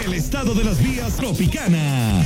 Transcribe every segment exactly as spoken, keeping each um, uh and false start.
El estado de las vías Tropicana.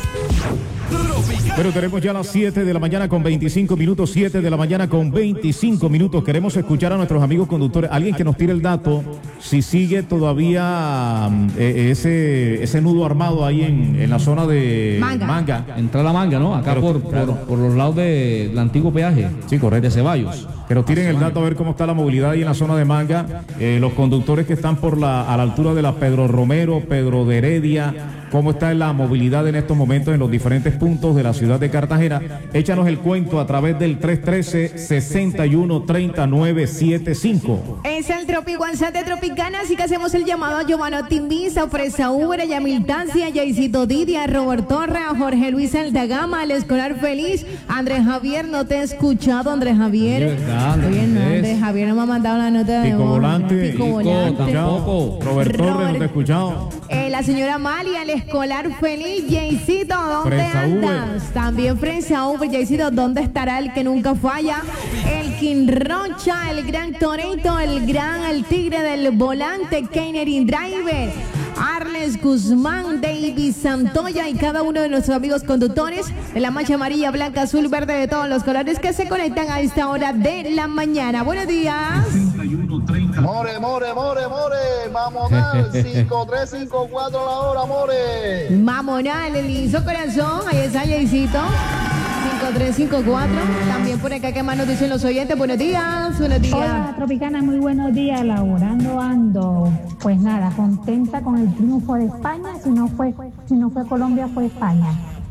Pero tenemos ya las siete de la mañana con veinticinco minutos, siete de la mañana con veinticinco minutos. Queremos escuchar a nuestros amigos conductores. Alguien que nos tire el dato, si sigue todavía eh, ese ese nudo armado ahí en, en la zona de Manga. Manga. Entrar a Manga, ¿no? Acá Pero, por, claro. por, por los lados del antiguo peaje. Sí, correcto. De Ceballos. Que nos tiren el dato a ver cómo está la movilidad ahí en la zona de Manga. Eh, los conductores que están por la a la altura de la Pedro Romero, Pedro de Heredia. ¿Cómo está la movilidad en estos momentos en los diferentes puntos de la ciudad de Cartagena? Échanos el cuento a través del tres uno tres, seis uno tres nueve siete cinco. Es el Tropi WhatsApp de Tropicana, así que hacemos el llamado a Giovanna Timbiza, Fresa Uber, a Yamil Tancia, a Yaisito Didia, a Robert Torre, a Jorge Luis Aldagama, al Escolar Feliz, Andrés Javier, no te he escuchado, Andrés Javier. Oye, ¿verdad, Andrés? Oye, no, Andrés Javier no me ha mandado la nota de Pico voz. Volante. Pico Pico, Volante. tampoco. Robert Torres, no te he Robert. escuchado. Eh, la señora Amalia, el Escolar Feliz, Jaycito, ¿dónde Fresa andas? Uber. También Fresa Uber, Jaycito, ¿dónde estará el que nunca falla? El King Rocha, el gran Torito, el gran, el tigre del volante, Kennedy Driver, Arles Guzmán, David Santoya y cada uno de nuestros amigos conductores de la mancha amarilla, blanca, azul, verde, de todos los colores que se conectan a esta hora de la mañana. Buenos días. More, more, more, more, vamos al cinco tres cinco cuatro la hora, more. Mamonal, el liso corazón, ahí está Jaycito. cinco tres cinco cuatro. También por acá, ¿qué más nos dicen los oyentes? Buenos días, buenos días. Hola Tropicana, muy buenos días, laborando ando. Pues nada, contenta con el triunfo de España, si no fue, si no fue Colombia fue España.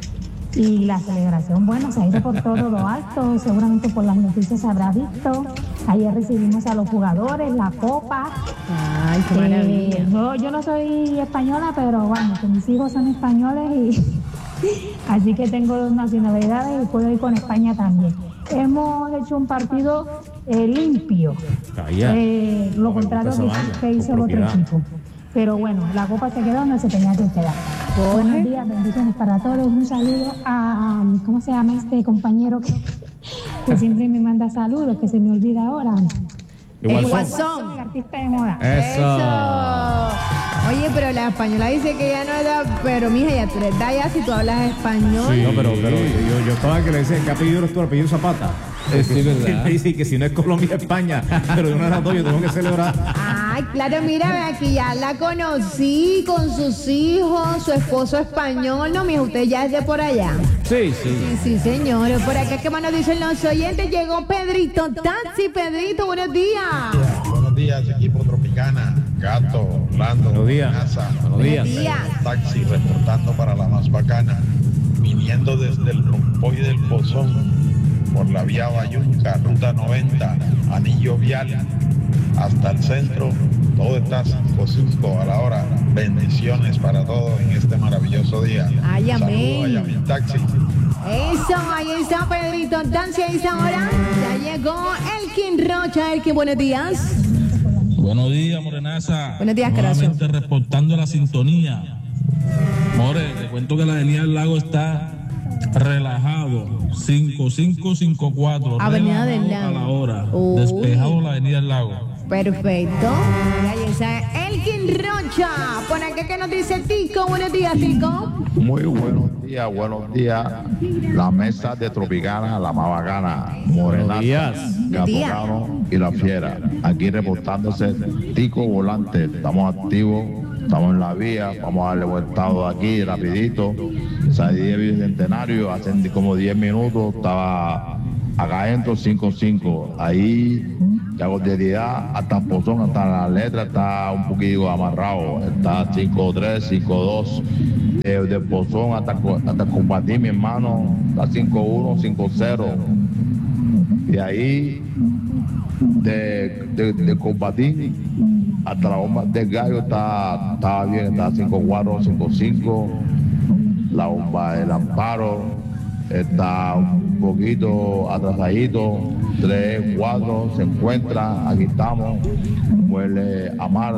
Y la celebración, bueno, se ha ido por todo lo alto, seguramente por las noticias habrá visto. Ayer recibimos a los jugadores, la copa. Ay, qué maravilla. Eh, yo, yo no soy española, pero bueno, que mis hijos son españoles y así que tengo dos nacionalidades y puedo ir con España también. Hemos hecho un partido eh, limpio, Calla. eh, lo No me contrario gusta esa que, vaina, que hizo con el otro propiedad. equipo. Pero bueno, la copa se quedó donde se tenía que quedar. Buenos días, bendiciones para todos. Un saludo a, ¿cómo se llama este compañero que, que siempre me manda saludos, que se me olvida ahora? Igual El son. Guasón. El artista de moda. Eso. Oye, pero la española dice que ya no es da, pero mija, ya tú eres da ya si tú hablas español. Sí, no, pero, pero yo, yo estaba que le decía, ¿qué apellido eres tu apellido Zapata? Eh, sí, ¿verdad? Y me dice que si no es Colombia, España, pero de una de las dos yo tengo que celebrar. Ay, claro, mira, ve aquí ya la conocí con sus hijos, su esposo español, no, mija, usted ya es de por allá. Sí, sí. Sí, sí, señor. Por acá, ¿qué más nos dicen los oyentes? Llegó Pedrito Taxi. Pedrito, buenos días. Buenos días, equipo Tropicana, Gato, Orlando, Buenos días. Casa, Buenos días. Buenos días. Taxi reportando para la más bacana, viniendo desde el Rompoy del Pozón, por la vía Bayunca, ruta noventa, anillo vial, hasta el centro, todo está cinco cinco a la hora. Bendiciones para todos en este maravilloso día. Ay, Saludos amén. a Yamil Taxi. Eso, ahí está Pedrito Taxi. Ahí está ahora. Ya llegó el King Rocha. El que buenos días. Buenos días, Morenaza. Buenos días, Carazo. Nuevamente reportando la sintonía. More, te cuento que la avenida del lago está relajado. cinco cinco cinco cuatro. Avenida del relajado Lago. A la hora. Uy. Despejado la avenida del lago. Perfecto. Ahí está el King Rocha. Por acá, ¿qué nos dice Tico? Buenos días, Tico. Muy buenos días, buenos días. La mesa de Tropicana, la más bacana, Morenaza, días. Buenos días. Gatorano y la Fiera. Aquí reportándose Tico Volante. Estamos activos, estamos en la vía. Vamos a darle vueltado de aquí rapidito. Salí de Bicentenario hace como diez minutos. Estaba acá adentro cinco cinco. Ahí ya cordialidad hasta Pozón, hasta la letra está un poquito amarrado. Está cinco tres, cinco dos. De, de Pozón hasta, hasta combatir, mi hermano, está cinco uno, cinco cero. De ahí, de, de, de combatir hasta la bomba del gallo está, está bien, está cinco cuatro, cinco cinco. La bomba del Amparo está un poquito atrasadito, tres cuatro, se encuentra, aquí estamos, huele a mar.